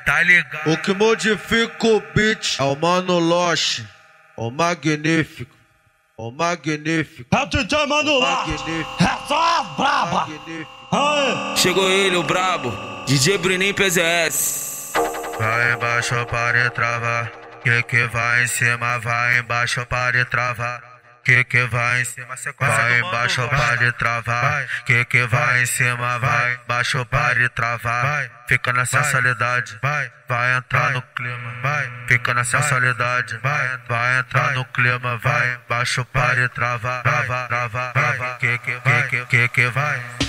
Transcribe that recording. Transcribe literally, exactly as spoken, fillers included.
tá ligado? O que modifica o beat é o Mano Loche, o magnífico, o magnífico. É o D J Mano Loche, é só a braba. Aê. Chegou ele, o brabo, D J Bruninho P Z S. Vai embaixo para e trava, que que vai em cima, vai embaixo para e trava. Que que vai em cima, vai embaixo para e travar. Que que vai em cima, vai embaixo para e travar. Fica na sensualidade, vai, vai entrar no clima, vai. Fica na sensualidade, vai, vai entrar no clima, vai embaixo para e travar, trava, trava, trava. Que que que que que vai.